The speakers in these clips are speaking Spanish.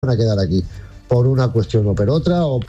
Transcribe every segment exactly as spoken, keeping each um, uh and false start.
van a quedar aquí por una cuestión o por otra. O...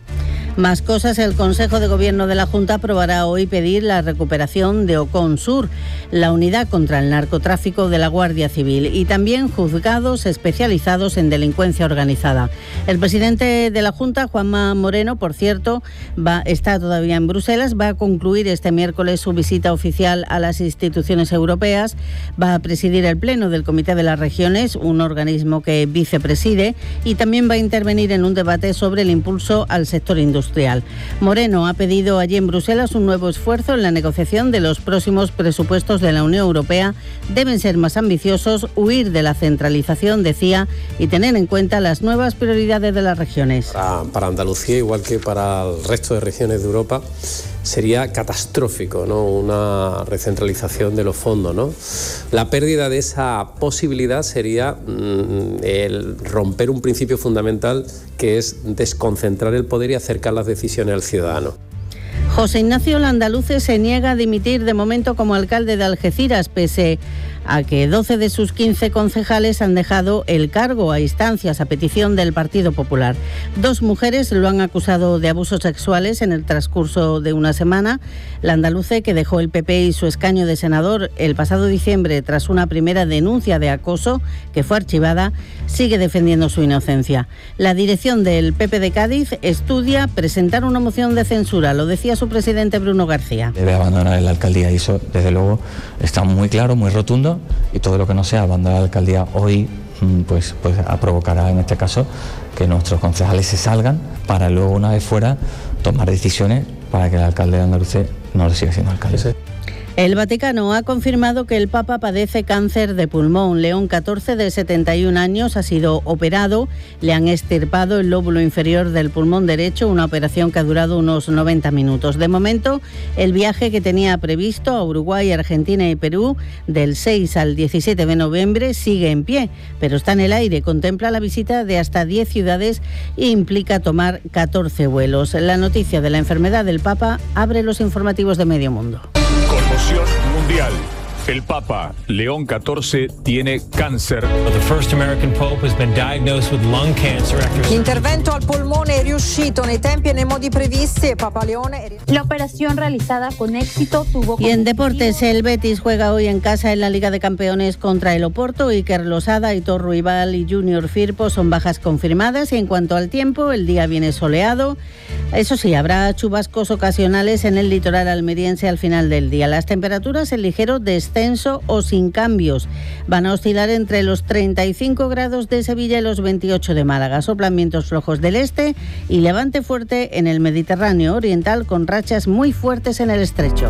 Más cosas, el Consejo de Gobierno de la Junta aprobará hoy pedir la recuperación de Oconsur, la unidad contra el narcotráfico de la Guardia Civil, y también juzgados especializados en delincuencia organizada. El presidente de la Junta, Juanma Moreno, por cierto, va, está todavía en Bruselas, va a concluir este miércoles su visita oficial a las instituciones europeas, va a presidir el Pleno del Comité de las Regiones, un organismo que vicepreside, y también va a intervenir en un debate sobre el impulso al sector industrial. Moreno ha pedido allí en Bruselas un nuevo esfuerzo en la negociación de los próximos presupuestos de la Unión Europea. Deben ser más ambiciosos, huir de la centralización, decía, y tener en cuenta las nuevas prioridades de las regiones. Para, para Andalucía, igual que para el resto de regiones de Europa, sería catastrófico, ¿no? Una recentralización de los fondos, ¿no? La pérdida de esa posibilidad sería mmm, el romper un principio fundamental, que es desconcentrar el poder y acercar las decisiones al ciudadano. José Ignacio Landaluce se niega a dimitir de momento como alcalde de Algeciras, pese a que doce de sus quince concejales han dejado el cargo a instancias, a petición del Partido Popular. Dos mujeres lo han acusado de abusos sexuales en el transcurso de una semana. Landaluce, que dejó el P P y su escaño de senador el pasado diciembre tras una primera denuncia de acoso que fue archivada, sigue defendiendo su inocencia. La dirección del P P de Cádiz estudia presentar una moción de censura, lo decía su presidente Bruno García. Debe abandonar la alcaldía y eso, desde luego, está muy claro, muy rotundo, y todo lo que no sea abandonar la alcaldía hoy, pues, pues provocará en este caso que nuestros concejales se salgan para luego, una vez fuera, tomar decisiones para que el alcalde de Andalucía no lo siga siendo alcalde. El Vaticano ha confirmado que el Papa padece cáncer de pulmón. León catorce, de setenta y un años, ha sido operado. Le han extirpado el lóbulo inferior del pulmón derecho, una operación que ha durado unos noventa minutos. De momento, el viaje que tenía previsto a Uruguay, Argentina y Perú del seis al diecisiete de noviembre sigue en pie, pero está en el aire. Contempla la visita de hasta diez ciudades e implica tomar catorce vuelos. La noticia de la enfermedad del Papa abre los informativos de Medio Mundo. Conmoción mundial. El Papa León catorce tiene cáncer. The first American pope has been diagnosed with lung cancer after... L'intervento al polmone è riuscito nei tempi e nei modi previsti e Papa Leone... La operación realizada con éxito tuvo... Y en deportes, el Betis juega hoy en casa en la Liga de Campeones contra el Oporto. Iker Losada, Aitor Ruibal y Junior Firpo son bajas confirmadas. Y en cuanto al tiempo, el día viene soleado. Eso sí, habrá chubascos ocasionales en el litoral almeriense al final del día. Las temperaturas en ligero descenso o sin cambios. Van a oscilar entre los treinta y cinco grados de Sevilla y los veintiocho de Málaga. Soplan vientos flojos del este y levante fuerte en el Mediterráneo oriental, con rachas muy fuertes en el estrecho.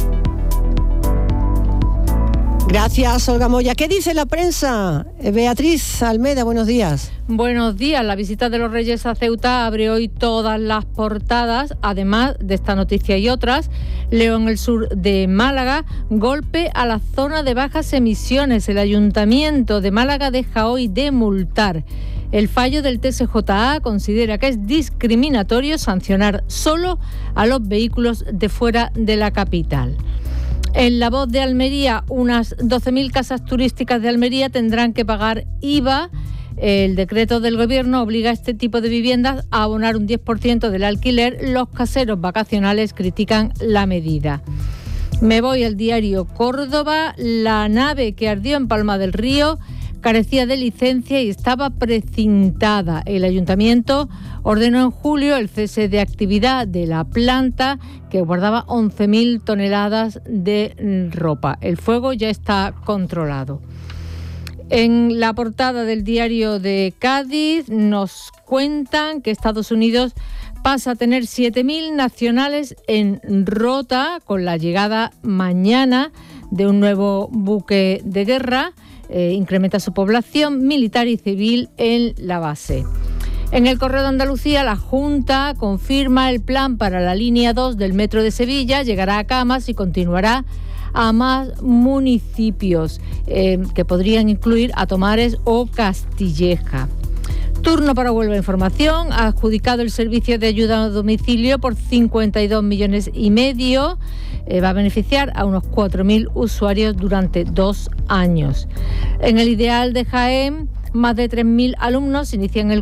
Gracias, Olga Moya. ¿Qué dice la prensa? Beatriz Almeda, buenos días. Buenos días. La visita de los Reyes a Ceuta abre hoy todas las portadas, además de esta noticia y otras. Leo en el sur de Málaga, golpe a la zona de bajas emisiones. El Ayuntamiento de Málaga deja hoy de multar. El fallo del T S J A considera que es discriminatorio sancionar solo a los vehículos de fuera de la capital. En La Voz de Almería, unas doce mil casas turísticas de Almería tendrán que pagar I V A. El decreto del Gobierno obliga a este tipo de viviendas a abonar un diez por ciento del alquiler. Los caseros vacacionales critican la medida. Me voy al diario Córdoba. La nave que ardió en Palma del Río carecía de licencia y estaba precintada. El Ayuntamiento ordenó en julio el cese de actividad de la planta, que guardaba once mil toneladas de ropa. El fuego ya está controlado. En la portada del diario de Cádiz nos cuentan que Estados Unidos pasa a tener siete mil nacionales en Rota con la llegada mañana de un nuevo buque de guerra. Eh, incrementa su población militar y civil en la base. En el Correo de Andalucía, la Junta confirma el plan para la línea dos del Metro de Sevilla. Llegará a Camas y continuará a más municipios, eh, que podrían incluir a Tomares o Castilleja. Turno para Huelva Información. Ha adjudicado el servicio de ayuda a domicilio por cincuenta y dos millones y medio. Eh, va a beneficiar a unos cuatro mil usuarios durante dos años. En el Ideal de Jaén, Más de tres mil alumnos inician el